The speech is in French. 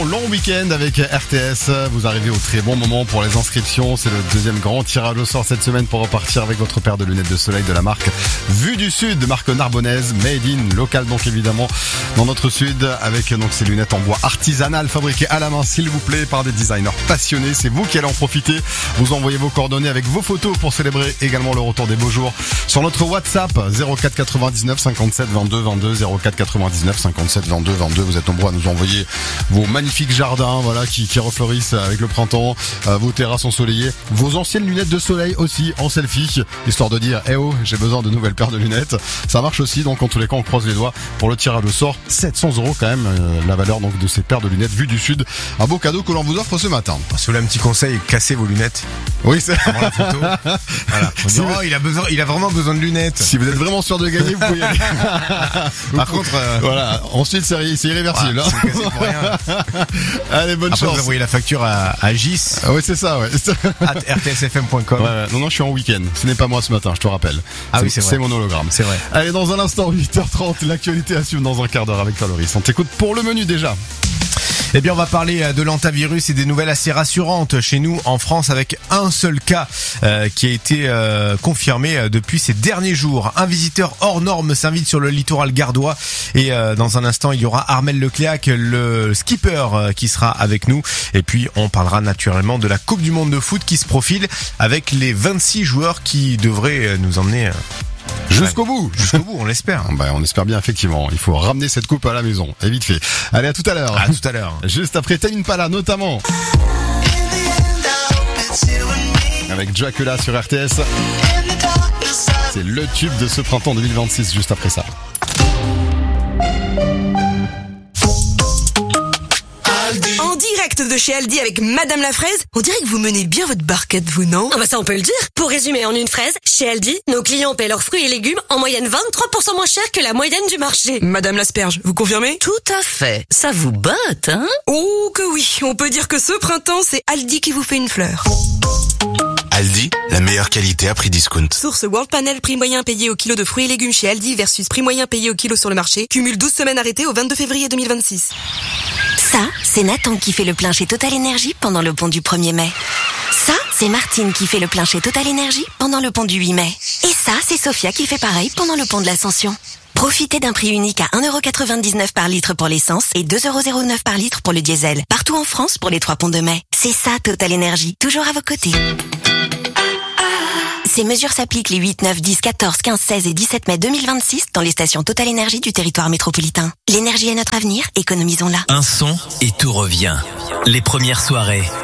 Long week-end avec RTS, vous arrivez au très bon moment pour les inscriptions, c'est le deuxième grand tirage au sort cette semaine pour repartir avec votre paire de lunettes de soleil de la marque Vue du Sud, marque narbonnaise, made in, local donc évidemment dans notre sud, avec donc ces lunettes en bois artisanal fabriquées à la main s'il vous plaît par des designers passionnés, c'est vous qui allez en profiter, vous envoyez vos coordonnées avec vos photos pour célébrer également le retour des beaux jours sur notre WhatsApp 04 99 57 22 22 04 99 57 22 22, vous êtes nombreux à nous envoyer vos magnifiques jardins, voilà, qui refleurissent avec le printemps, vos terrasses ensoleillées, vos anciennes lunettes de soleil aussi en selfie, histoire de dire, eh oh, j'ai besoin de nouvelles paires de lunettes. Ça marche aussi, donc en tous les cas, on croise les doigts pour le tirage au sort. 700 € quand même, la valeur donc de ces paires de lunettes Vue du Sud. Un beau cadeau que l'on vous offre ce matin. Si vous voulez un petit conseil, cassez vos lunettes. Oui, c'est avant la photo. Voilà. On dit, oh, il a vraiment besoin de lunettes. Si vous êtes vraiment sûr de gagner, vous pouvez y aller. Par contre, voilà. Ensuite, c'est irréversible. Voilà, c'est cassé pour rien. Allez, bonne Après, chance. vous envoyez la facture à Gis. Ah oui, c'est ça, ouais. @rtsfm.com. Ouais. Non, je suis en week-end. Ce n'est pas moi ce matin, je te rappelle. Ah oui, c'est vrai. C'est mon hologramme. C'est vrai. Allez, dans un instant, 8h30, l'actualité à suivre dans un quart d'heure avec toi, Loris. On t'écoute pour le menu déjà. Eh bien, on va parler de l'antivirus et des nouvelles assez rassurantes chez nous en France avec un seul cas qui a été confirmé depuis ces derniers jours. Un visiteur hors norme s'invite sur le littoral gardois et dans un instant, il y aura Armel Lecléac, le skipper qui sera avec nous. Et puis, on parlera naturellement de la Coupe du Monde de foot qui se profile avec les 26 joueurs qui devraient nous emmener... Jusqu'au bout, on l'espère. On espère bien, effectivement. Il faut ramener cette coupe à la maison. Et vite fait. Allez, à tout à l'heure. À tout à l'heure. Juste après Tame Impala, notamment. Avec Dracula sur RTS. C'est le tube de ce printemps 2026, juste après ça. En direct de chez Aldi avec Madame la Fraise, on dirait que vous menez bien votre barquette, vous, non? Ah bah ça on peut le dire. Pour résumer en une fraise, chez Aldi, nos clients paient leurs fruits et légumes en moyenne 23% moins cher que la moyenne du marché. Madame l'Asperge, vous confirmez? Tout à fait. Ça vous botte, hein? Oh que oui, on peut dire que ce printemps, c'est Aldi qui vous fait une fleur. Aldi, la meilleure qualité à prix discount. Source World Panel, prix moyen payé au kilo de fruits et légumes chez Aldi versus prix moyen payé au kilo sur le marché. Cumule 12 semaines arrêtées au 22 février 2026. Ça, c'est Nathan qui fait le plein chez Total Energy pendant le pont du 1er mai. Ça, c'est Martine qui fait le plein chez Total Energy pendant le pont du 8 mai. Et ça, c'est Sophia qui fait pareil pendant le pont de l'Ascension. Profitez d'un prix unique à 1,99€ par litre pour l'essence et 2,09€ par litre pour le diesel. Partout en France pour les 3 ponts de mai. C'est ça, Total Energy. Toujours à vos côtés. Ces mesures s'appliquent les 8, 9, 10, 14, 15, 16 et 17 mai 2026 dans les stations Total Energy du territoire métropolitain. L'énergie est notre avenir, économisons-la. Un son et tout revient. Les premières soirées,